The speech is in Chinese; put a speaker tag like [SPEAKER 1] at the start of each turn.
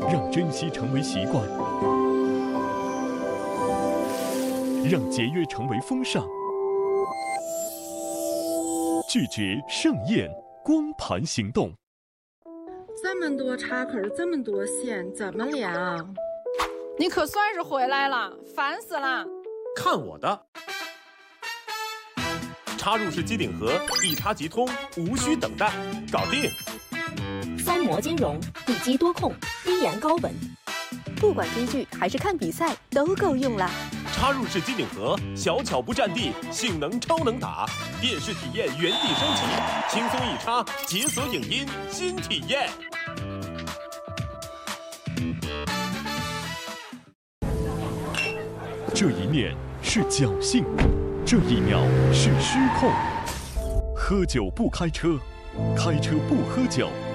[SPEAKER 1] 让珍惜成为习惯，让节约成为风尚，拒绝盛宴，光盘行动。
[SPEAKER 2] 这么多插口，这么多线，怎么连啊？
[SPEAKER 3] 你可算是回来了，烦死了！
[SPEAKER 4] 看我的！插入式机顶盒，一插即通，无需等待，搞定。
[SPEAKER 5] 三模兼容，一机多控，低延高稳，不管追剧还是看比赛都够用了。
[SPEAKER 4] 插入式机顶盒，小巧不占地，性能超能打，电视体验原地升级，轻松一插，解锁影音新体验。
[SPEAKER 1] 这一面是侥幸，这一秒是失控。喝酒不开车，开车不喝酒。